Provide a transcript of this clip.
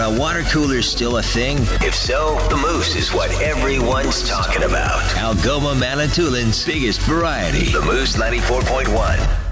a water cooler still a thing? If so, the Moose is what everyone's talking about. Algoma Manitoulin's biggest variety. The Moose 94.1.